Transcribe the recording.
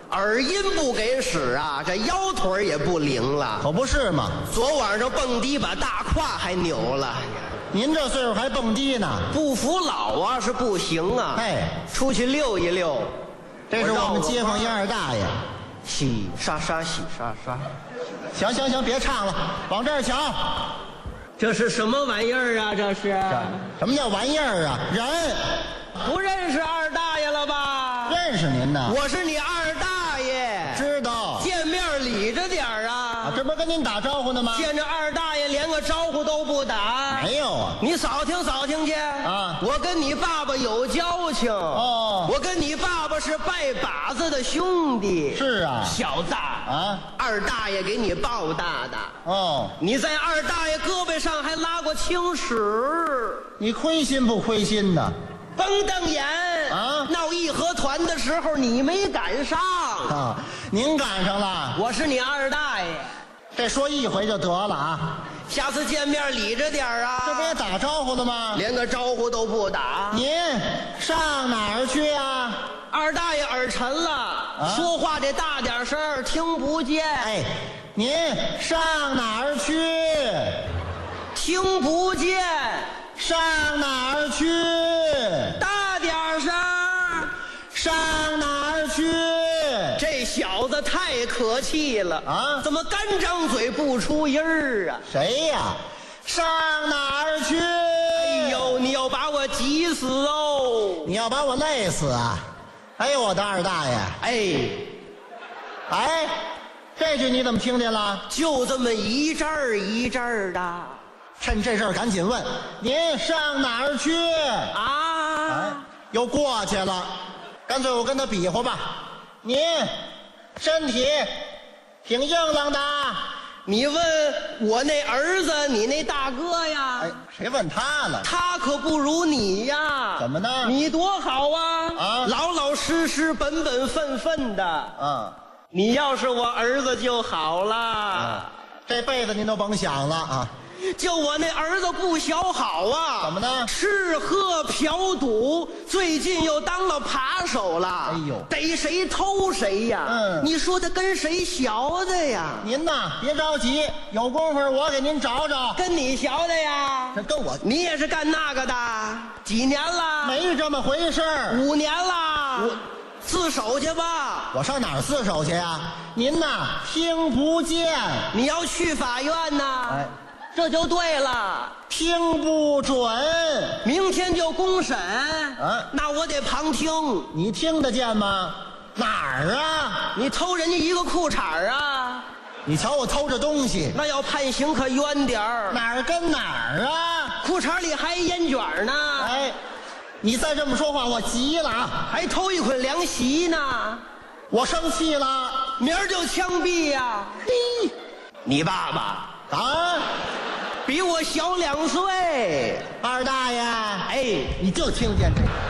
耳音不给使啊，这腰腿也不灵了。 可不是嘛， 昨晚上蹦迪把大胯还扭了。 您这岁数还蹦迪呢？ 不服老啊是不行啊。 哎， 出去溜一溜。 这是我们街坊一二大爷。 洗刷刷，洗刷刷。 行行行，别唱了，往这儿瞧。 这是什么玩意儿啊？这是什么叫玩意儿啊？人不认识二大爷了吧？ 认识您呢。 我是你二大爷。 知道。 见面礼着点儿啊。 这不是跟您打招呼呢吗？ 见着二大爷连个招呼都不打。 没有啊。 你扫听扫听去啊！ 我跟你爸爸有交情哦。 我跟你爸爸是拜把子的兄弟。 是啊。 小子啊， 二大爷给你抱大的。 哦。 你在二大爷胳膊上还拉过青史。 你亏心不亏心呢？ 甭瞪眼啊！ 闹义和团的时候你没赶上啊，您赶上了。 我是你二大爷。 这说一回就得了啊。 下次见面理着点啊。 这不也打招呼了吗？ 连个招呼都不打。 您上哪儿去啊？ 二大爷耳沉了，说话得大点声，听不见。 哎，您上哪儿去？ 听不见。 上哪儿去？ 大点声。 上哪儿去？ 这小子太可气了啊！ 怎么干张嘴不出音儿啊？ 谁呀？上哪儿去？ 哎呦，你要把我急死哦！ 你要把我累死啊！哎呦，我的二大爷！哎，这句你怎么听见了？ 就这么一阵儿一阵儿的。 趁这事儿赶紧问，您上哪儿去啊？ 又过去了，干脆我跟他比划吧。您身体挺硬朗的。 你问我那儿子，你那大哥呀？ 哎，谁问他了？ 他可不如你呀。 怎么呢？ 你多好啊！ 啊， 老老实实、本本分分的。 啊， 你要是我儿子就好了。 这辈子您都甭想了啊！ 就我那儿子不小好啊！ 怎么呢？ 吃喝嫖赌，最近又当了扒手了。 哎呦， 逮谁偷谁呀！你说他跟谁学的呀？ 您呐，别着急，有功夫我给您找找。 跟你学的呀？ 这跟我， 你也是干那个的？几年了？ 没这么回事儿。 5年了。自首去吧。 我上哪儿自首去呀？您呐，听不见。 你要去法院呐？ 哎。 这就对了， 听不准， 明天就公审。那我得旁听。 你听得见吗？哪儿啊？ 你偷人家一个裤衩啊？ 你瞧我偷着东西， 那要判刑可冤点儿。 哪儿跟哪儿啊？ 裤衩里还烟卷呢。 哎，你再这么说话，我急了啊！ 还偷一捆凉席呢， 我生气了， 明儿就枪毙呀！嘿，你爸爸啊？ 比我小2岁， 二大爷， 哎， 你就听见这个。